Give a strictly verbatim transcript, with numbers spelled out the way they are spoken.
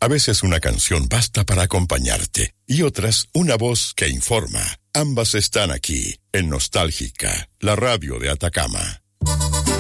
A veces una canción basta para acompañarte y otras una voz que informa. Ambas están aquí, en Nostálgica, la radio de Atacama.